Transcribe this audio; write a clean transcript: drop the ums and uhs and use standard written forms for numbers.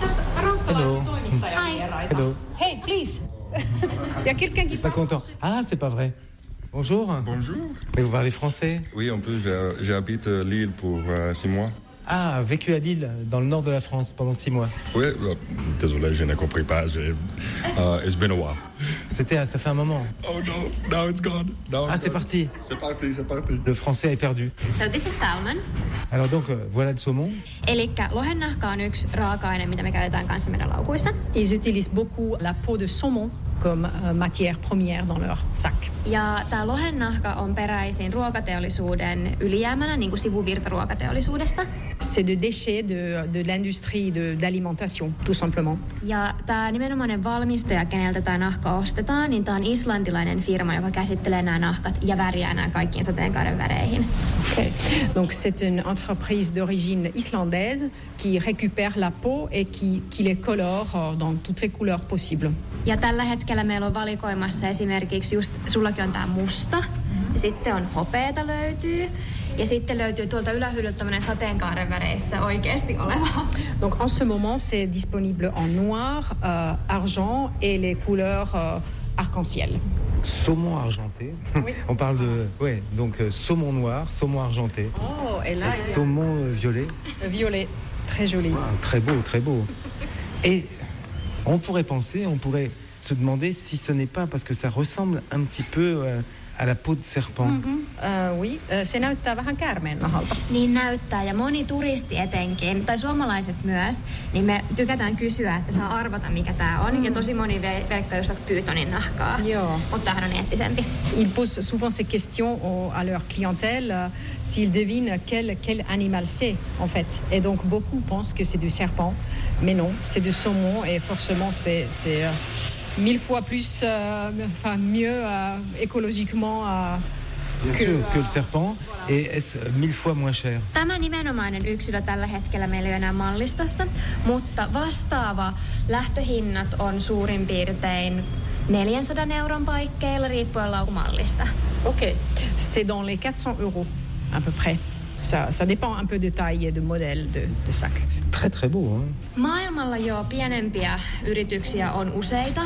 Tässä ranskalaisia toimittajavieraita. Hello. Hey, please. Il y a quelqu'un qui Pas parle content. français. Ah, c'est pas vrai. Bonjour. Bonjour. Mais vous parlez français? Oui, en plus, j'habite Lille pour 6 mois. Ah, vécu à Lille, dans le nord de la France, pendant 6 mois. Oui, désolé, je ne compris pas. It's been a while. Ça fait un moment. Oh no, now it's gone. C'est parti. C'est parti. Le français est perdu. So this is salmon. Alors donc, voilà le saumon. Elikkä lohennahka on yksi raaka-aine, mitä me käytetään kanssa meidän laukuissa. Ils utilisent beaucoup la peau de saumon comme matière première dans leur sac. Ja tämä lohennahka on peräisin ruokateollisuuden ylijäämänä, niin kuin sivuvirta ruokateollisuudesta. C'est de déchets de l'industrie d'alimentation, tout simplement. Ja tämä nimenomainen valmistaja, keneltä tämä nahka ostetaan, niin tämä on islantilainen firma, joka käsittelee nämä nahkat ja värjää nämä kaikkiin sateenkaaren väreihin. Okay. Donc c'est une entreprise d'origine islandaise qui récupère la peau et qui les colore dans toutes les couleurs possibles. Ja tällä hetkellä meillä on valikoimassa esimerkiksi just, sullakin on tämä musta, ja sitten on hopeeta löytyy, ja sitten löytyy tuolta ylähyllyltä tämmöinen sateenkaaren väreissä oikeasti oleva. Donc en ce moment c'est disponible en noir, argent et les couleurs arc-en-ciel. Saumon argenté. Oui. On parle de... Ouais, donc saumon noir, saumon argenté. Oh, et là, Et saumon violet. violet, très joli. Ah, très beau, très beau. Et on pourrait se demander si ce n'est pas parce que ça ressemble un petit peu à la peau de serpent. Oui, se näyttää vähän käärmeen nahalta. Niin näyttää, ja moni turisti etenkin, tai suomalaiset myös, niin me tykätään kysyä, että saa arvata mikä tää on. Ja tosi moni veikkaa just vaikka pyytonin nahkaa. Joo. Mutta tämähän on eettisempi. Ils posent souvent ces questions à leur clientèle, s'ils devinent quel animal c'est en fait. Et donc beaucoup pensent que c'est du serpent, mais non, c'est du saumon et forcément c'est 1000 fois plus, mieux écologiquement. Bien sûr, que le serpent. Voilà. Et est-ce 1000 fois moins cher? Tämä nimenomainen yksilö tällä hetkellä meillä ei ole enää mallistossa, mutta vastaava lähtöhinnat on suurin piirtein 400 € paikkeilla riippuen laukumallista. Ok, c'est dans les 400 € à peu près. Ça dépend un peu de taille et de modèle de sac. C'est très très beau. Hein? Maailmalla jo pienempiä yrityksiä on useita,